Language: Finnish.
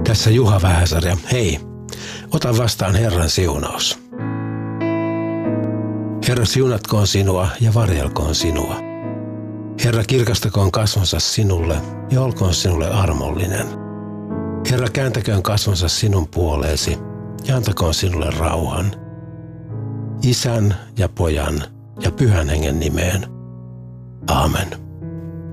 Tässä Juha Vähäsarja. Hei, ota vastaan Herran siunaus. Herra siunatkoon sinua ja varjelkoon sinua. Herra kirkastakoon kasvonsa sinulle ja olkoon sinulle armollinen. Herra kääntäköön kasvonsa sinun puoleesi ja antakoon sinulle rauhan. Isän ja Pojan ja Pyhän Hengen nimeen. Aamen.